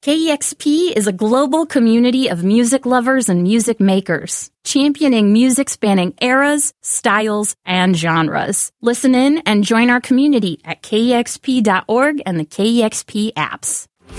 KEXP is a global community of music lovers and music makers, championing music spanning eras, styles, and genres. Listen in and join our community at KEXP.org and the KEXP apps.